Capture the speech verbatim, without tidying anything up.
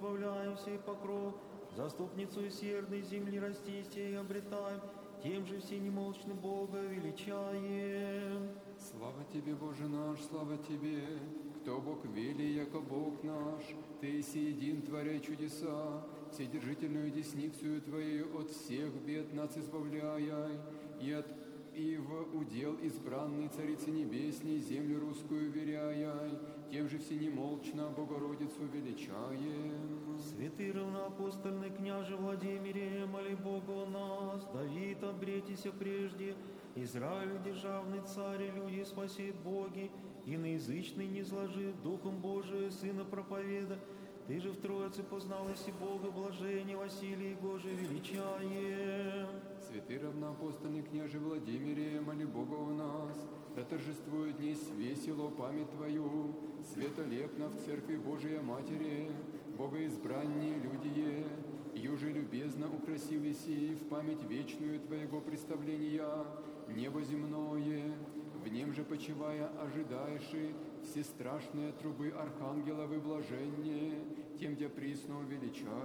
избавляем сей покров, заступницу усердной земли растите и обретаем, тем же все немолчно Бога величаем. Слава Тебе, Боже наш, слава Тебе, кто Бог вели, яко Бог наш, Ты сиедин, творяй чудеса, вседержительную десницею Твоею от всех бед нас избавляй, и от и в удел избранной Царицы Небесней землю русскую веряй, тем же всенемолчно Богородицу величаем. Святый равноапостольный княже Владимире, моли Бога о нас, Давид обретися прежде, Израиль державный царь и люди спасет Боги, иноязычный не зложит, Духом Божия Сына проповеда, Ты же в Троице познал иси Бога, блажение Василий Гоже величаем. Святый равноапостольный княже Владимире, моли Бога у нас, да торжествует днесь весело память Твою, светолепно в Церкви Божией Матери, Богоизбранние людие, юже любезно украсили сии в память вечную Твоего представления, небо земное, в нем же почивая ожидаеши все страшные трубы архангелов и блаженнее, тем, где присно величаем.